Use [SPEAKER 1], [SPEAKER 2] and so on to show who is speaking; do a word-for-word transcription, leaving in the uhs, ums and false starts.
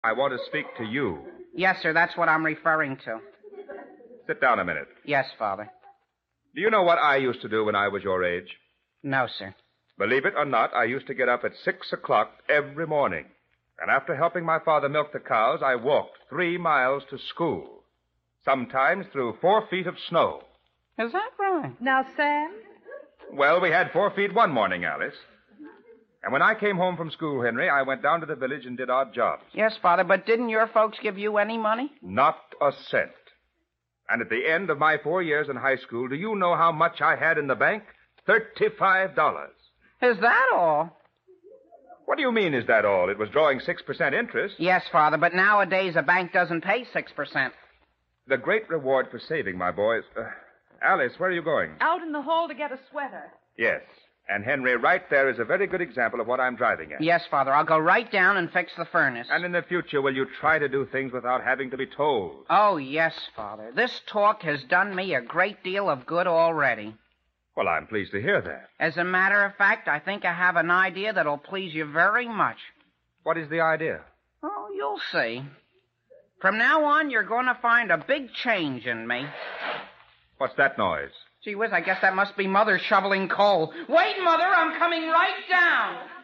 [SPEAKER 1] I want to speak to you.
[SPEAKER 2] Yes, sir, that's what I'm referring to.
[SPEAKER 1] Sit down a minute.
[SPEAKER 2] Yes, Father.
[SPEAKER 1] Do you know what I used to do when I was your age?
[SPEAKER 2] No, sir.
[SPEAKER 1] Believe it or not, I used to get up at six o'clock every morning. And after helping my father milk the cows, I walked three miles to school. Sometimes through four feet of snow.
[SPEAKER 2] Is that right?
[SPEAKER 3] Now, Sam?
[SPEAKER 1] Well, we had four feet one morning, Alice. And when I came home from school, Henry, I went down to the village and did odd jobs.
[SPEAKER 2] Yes, Father, but didn't your folks give you any money?
[SPEAKER 1] Not a cent. And at the end of my four years in high school, do you know how much I had in the bank? Thirty-five dollars.
[SPEAKER 2] Is that all?
[SPEAKER 1] What do you mean, is that all? It was drawing six percent interest.
[SPEAKER 2] Yes, Father, but nowadays a bank doesn't pay six percent.
[SPEAKER 1] The great reward for saving, my boys. Uh, Alice, where are you going?
[SPEAKER 3] Out in the hall to get a sweater.
[SPEAKER 1] Yes. And, Henry, right there is a very good example of what I'm driving at.
[SPEAKER 2] Yes, Father, I'll go right down and fix the furnace.
[SPEAKER 1] And in the future, will you try to do things without having to be told?
[SPEAKER 2] Oh, yes, Father. This talk has done me a great deal of good already.
[SPEAKER 1] Well, I'm pleased to hear that.
[SPEAKER 2] As a matter of fact, I think I have an idea that'll please you very much.
[SPEAKER 1] What is the idea?
[SPEAKER 2] Oh, you'll see. From now on, you're going to find a big change in me.
[SPEAKER 1] What's that noise?
[SPEAKER 2] Gee whiz, I guess that must be Mother shoveling coal. Wait, Mother, I'm coming right down.